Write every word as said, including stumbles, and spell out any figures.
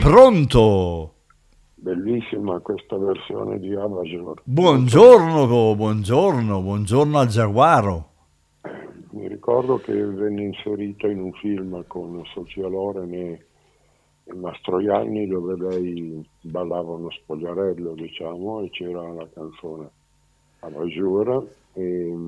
Pronto? Bellissima questa versione di Avajor. Buongiorno, buongiorno, buongiorno al Giaguaro. Mi ricordo che venne inserita in un film con Sofia Loren e, e Mastroianni, dove lei ballava uno spogliarello, diciamo, e c'era la canzone Avajor. E